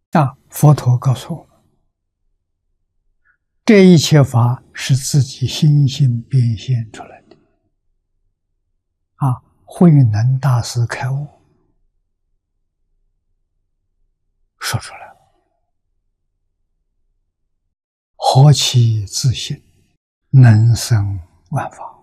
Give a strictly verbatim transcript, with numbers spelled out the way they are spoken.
啊，佛陀告诉我们，这一切法是自己心性变现出来的。啊，慧能大师开悟，说出来了：何其自信，能生万法。